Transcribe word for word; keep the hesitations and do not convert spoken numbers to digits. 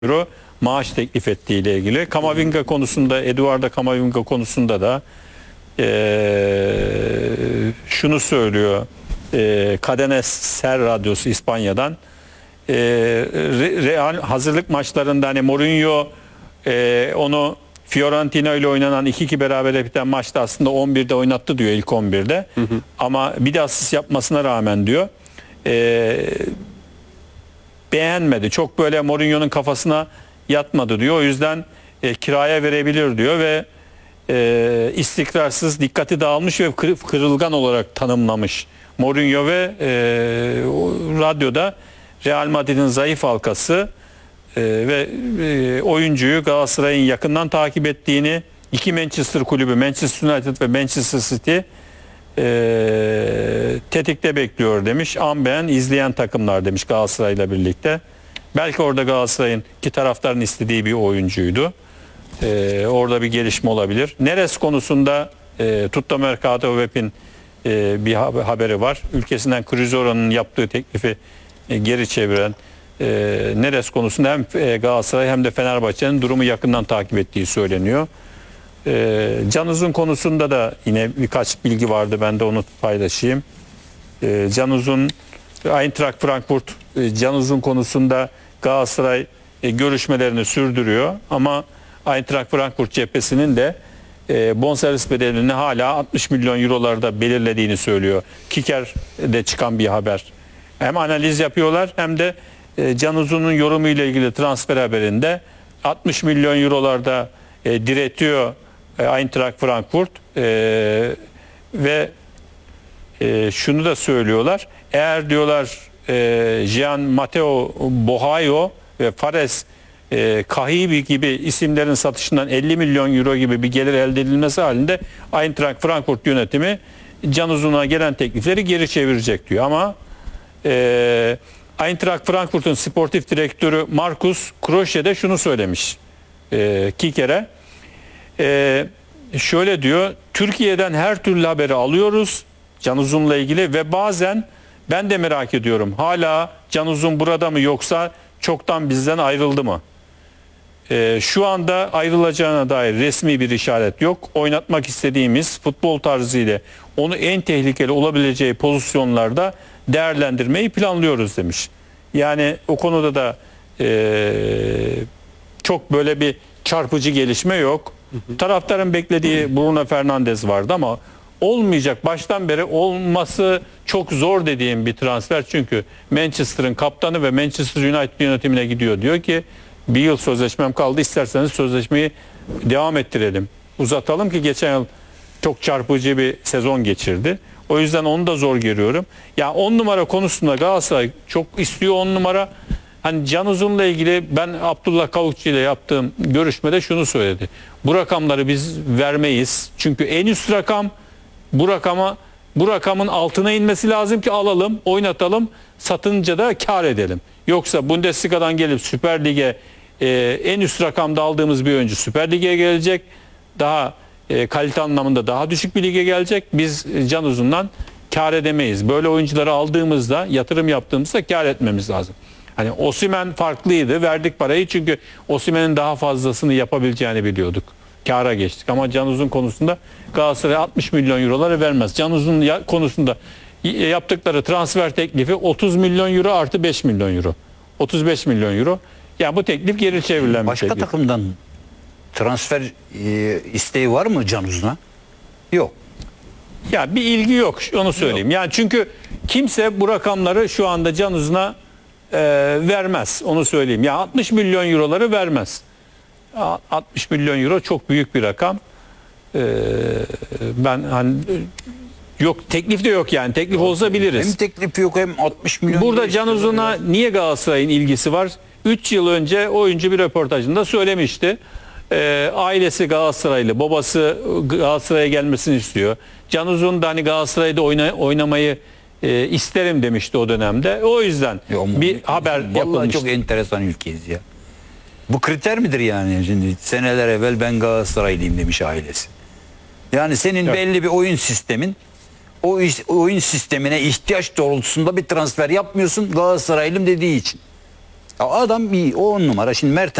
euro maaş teklif ettiği ile ilgili. Kamavinga konusunda, Eduardo Kamavinga konusunda da e, şunu söylüyor. E, Cadena Ser radyosu İspanya'dan. E, Real hazırlık maçlarında hani Mourinho e, onu Fiorentina ile oynanan iki iki berabere biten maçta aslında on birde oynattı diyor, ilk on birde. Hı hı. Ama bir de asist yapmasına rağmen diyor e, beğenmedi. Çok böyle Mourinho'nun kafasına yatmadı diyor. O yüzden e, kiraya verebilir diyor ve e, istikrarsız, dikkati dağılmış ve kırılgan olarak tanımlamış Mourinho ve e, radyoda Real Madrid'in zayıf halkası e, ve e, oyuncuyu Galatasaray'ın yakından takip ettiğini, iki Manchester kulübü, Manchester United ve Manchester City e, tetikte bekliyor demiş. An beğen izleyen takımlar demiş Galatasaray'la birlikte. Belki orada Galatasaray'ın ki taraftarın istediği bir oyuncuydu. E, orada bir gelişme olabilir. Neres konusunda e, Tutto Mercato Web'in e, bir haberi var. Ülkesinden Cruzero'nun yaptığı teklifi e, geri çeviren e, Neres konusunda hem e, Galatasaray hem de Fenerbahçe'nin durumu yakından takip ettiği söyleniyor. E, Can Uzun konusunda da yine birkaç bilgi vardı. Ben de onu paylaşayım. E, Can Uzun, Eintracht Frankfurt e, Can Uzun konusunda Galatasaray e, görüşmelerini sürdürüyor. Ama Eintracht Frankfurt cephesinin de e, bonservis bedelini hala altmış milyon eurolarda belirlediğini söylüyor. Kiker'de çıkan bir haber. Hem analiz yapıyorlar hem de e, Can Uzun'un yorumu ile ilgili transfer haberinde altmış milyon eurolarda e, diretiyor e, Eintracht Frankfurt e, ve e, şunu da söylüyorlar. Eğer diyorlar e, Jean Mateo Bohayo ve Fares e, Kahibi gibi isimlerin satışından elli milyon euro gibi bir gelir elde edilmesi halinde Eintracht Frankfurt yönetimi Can Uzun'a gelen teklifleri geri çevirecek diyor. Ama e, Eintracht Frankfurt'un sportif direktörü Markus Krösche de şunu söylemiş e, Kiker'e. E, şöyle diyor, Türkiye'den her türlü haberi alıyoruz Can Uzun'la ilgili ve bazen ben de merak ediyorum, hala Can Uzun burada mı yoksa çoktan bizden ayrıldı mı? Ee, şu anda ayrılacağına dair resmi bir işaret yok. Oynatmak istediğimiz futbol tarzı ile onu en tehlikeli olabileceği pozisyonlarda değerlendirmeyi planlıyoruz demiş. Yani o konuda da e, çok böyle bir çarpıcı gelişme yok. Hı hı. Taraftarın beklediği Bruno Fernandes vardı ama olmayacak, baştan beri olması çok zor dediğim bir transfer. Çünkü Manchester'ın kaptanı ve Manchester United yönetimine gidiyor. Diyor ki bir yıl sözleşmem kaldı, isterseniz sözleşmeyi devam ettirelim, uzatalım ki geçen yıl çok çarpıcı bir sezon geçirdi. O yüzden onu da zor görüyorum. Ya yani on numara konusunda Galatasaray çok istiyor on numara. Hani Can Uzun'la ilgili ben Abdullah Kavukçu ile yaptığım görüşmede şunu söyledi. Bu rakamları biz vermeyiz. Çünkü en üst rakam bu rakama, bu rakamın altına inmesi lazım ki alalım, oynatalım, satınca da kar edelim. Yoksa Bundesliga'dan gelip Süper Lig'e e, en üst rakamda aldığımız bir oyuncu Süper Lig'e gelecek. Daha e, kalite anlamında daha düşük bir lige gelecek. Biz Can Uzun'dan kar edemeyiz. Böyle oyuncuları aldığımızda, yatırım yaptığımızda kar etmemiz lazım. Hani Osimhen farklıydı. Verdik parayı çünkü Osimhen'in daha fazlasını yapabileceğini biliyorduk. Kâra geçtik. Ama Can Uzun konusunda Galatasaray altmış milyon euroları vermez. Can Uzun konusunda yaptıkları transfer teklifi otuz milyon euro artı beş milyon euro. otuz beş milyon euro. Yani bu teklif geri çevrilen bir teklif. Başka takımdan transfer e, isteği var mı Can Uzun'a? Yok. Ya bir ilgi yok, onu söyleyeyim. Yok. Yani çünkü kimse bu rakamları şu anda Can Uzun'a e, vermez. Onu söyleyeyim. Ya yani altmış milyon euroları vermez. altmış milyon euro çok büyük bir rakam. Ee, ben hani yok, teklif de yok yani. Teklif yok, olsa biliriz. Hem teklif yok hem altmış milyon. Burada Can Uzun'a niye Galatasaray'ın ilgisi var? üç yıl önce oyuncu bir röportajında söylemişti. Ee, ailesi Galatasaraylı, babası Galatasaray'a gelmesini istiyor. Can Uzun da hani Galatasaray'da oyna, oynamayı e, isterim demişti o dönemde. O yüzden yok, bir mu? haber Vallahi yapılmıştı. Çok enteresan ülkeyiz ya. Bu kriter midir yani? Şimdi seneler evvel ben Galatasaraylıyım demiş ailesi. Yani senin evet. belli bir oyun sistemin, o oyun sistemine ihtiyaç doğrultusunda bir transfer yapmıyorsun Galatasaraylıyım dediği için. Ya adam iyi, o on numara. Şimdi Mertens